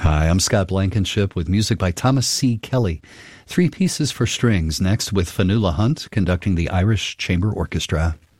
Hi, I'm Scott Blankenship with music by Thomas C. Kelly. 3 pieces for strings next with Fanula Hunt conducting the Irish Chamber Orchestra.